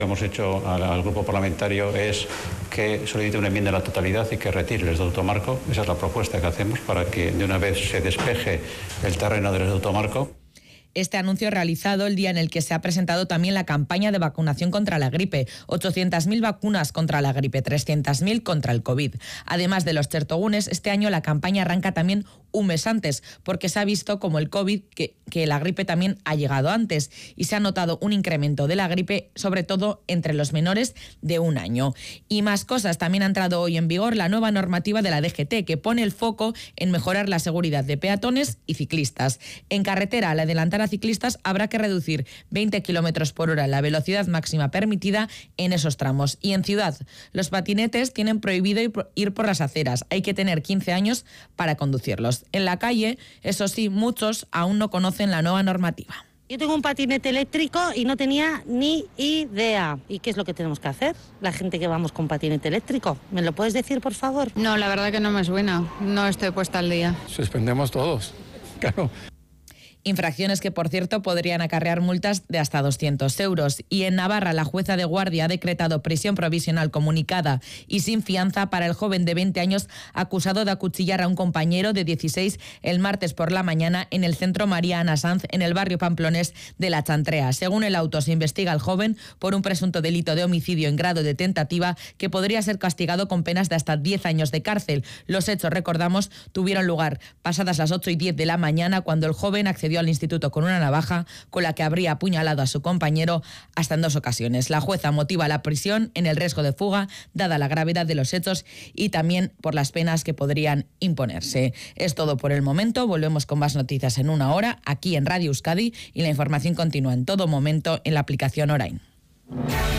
Lo que hemos hecho al grupo parlamentario es que solicite una enmienda a la totalidad y que retire el Estatuto Marco. Esa es la propuesta que hacemos para que de una vez se despeje el terreno del Estatuto Marco. Este anuncio realizado el día en el que se ha presentado también la campaña de vacunación contra la gripe. 800.000 vacunas contra la gripe, 300.000 contra el COVID. Además de los chertogunes, este año la campaña arranca también un mes antes, porque se ha visto como el COVID, que la gripe también ha llegado antes y se ha notado un incremento de la gripe, sobre todo entre los menores de 1 año. Y más cosas, también ha entrado hoy en vigor la nueva normativa de la DGT, que pone el foco en mejorar la seguridad de peatones y ciclistas. En carretera, al adelantar a ciclistas, habrá que reducir 20 km por hora la velocidad máxima permitida en esos tramos. Y en ciudad, los patinetes tienen prohibido ir por las aceras. Hay que tener 15 años para conducirlos. En la calle, eso sí, muchos aún no conocen la nueva normativa. Yo tengo un patinete eléctrico y no tenía ni idea. ¿Y qué es lo que tenemos que hacer? La gente que vamos con patinete eléctrico. ¿Me lo puedes decir, por favor? No, la verdad que no me suena. No estoy puesta al día. Suspendemos todos, claro. Infracciones que, por cierto, podrían acarrear multas de hasta 200 euros. Y en Navarra, la jueza de guardia ha decretado prisión provisional comunicada y sin fianza para el joven de 20 años acusado de acuchillar a un compañero de 16 el martes por la mañana en el centro María Ana Sanz, en el barrio pamplonés de La Chantrea. Según el auto, se investiga al joven por un presunto delito de homicidio en grado de tentativa que podría ser castigado con penas de hasta 10 años de cárcel. Los hechos, recordamos, tuvieron lugar pasadas las 8:10 de la mañana, cuando el joven accedió al instituto con una navaja con la que habría apuñalado a su compañero hasta en 2 ocasiones. La jueza motiva la prisión en el riesgo de fuga, dada la gravedad de los hechos y también por las penas que podrían imponerse. Es todo por el momento. Volvemos con más noticias en 1 hora aquí en Radio Euskadi y la información continúa en todo momento en la aplicación Orain.